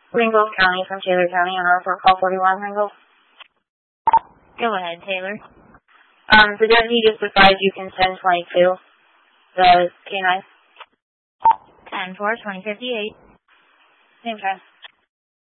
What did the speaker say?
Ringgold County from Taylor County on report call 41, Ringgold. Go ahead, Taylor. The deputy just advised you can send 22, the K9. 10-4, 2058. Same time.